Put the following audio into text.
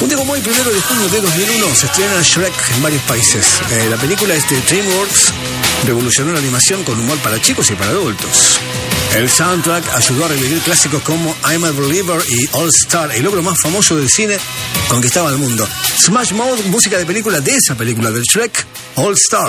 Un día como hoy, 1 de junio de 2001, se estrena Shrek en varios países. La película de DreamWorks revolucionó la animación con humor para chicos y para adultos. El soundtrack ayudó a revivir clásicos como I'm a Believer y All Star, el logro más famoso del cine, conquistaba el mundo. Smash Mouth, música de película de esa película, del Shrek, All Star.